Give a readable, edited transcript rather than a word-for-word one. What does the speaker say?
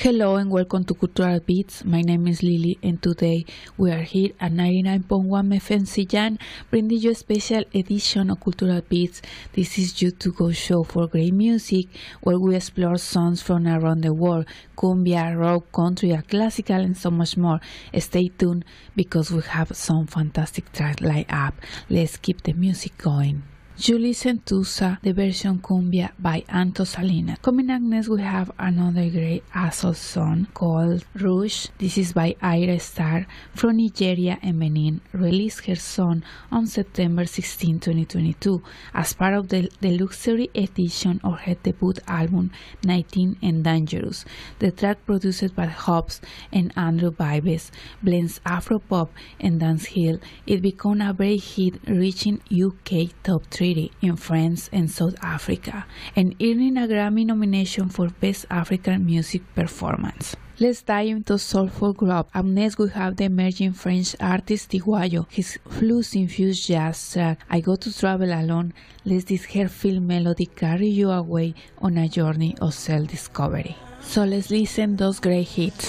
Hello and welcome to Cultural Beats. My name is Lily and today we are here at 99.1 FM Siyan bringing you a special edition of Cultural Beats. This is You To Go show for great music where we explore songs from around the world, cumbia, rock, country, classical and so much more. Stay tuned because we have some fantastic tracks lined up. Let's keep the music going. You listen to the version Cumbia by Anto Salinas. Coming up next we have another great Azul song called Rouge. This is by Ayra Starr from Nigeria and Benin. Released her song on September 16, 2022 as part of the luxury edition of her debut album 19 and Dangerous. The track produced by Hobbs and Andrew Vibes blends Afro-pop and dancehall. It became a great hit reaching UK top 3 in France and South Africa, and earning a Grammy nomination for Best African Music Performance. Let's dive into soulful group. Up next we have the emerging French artist Tiguayo. His blues-infused jazz track I Go To Travel Alone lets this heartfelt melody carry you away on a journey of self-discovery. So let's listen those great hits.